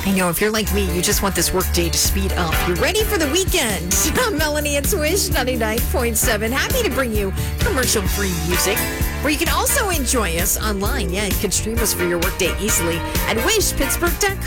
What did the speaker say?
I know, if you're like me, you just want this workday to speed up. You're ready for the weekend. I'm Melanie at Swish 99.7. Happy to bring you commercial-free music, where you can also enjoy us online. Yeah, you can stream us for your workday easily at wishpittsburgh.com.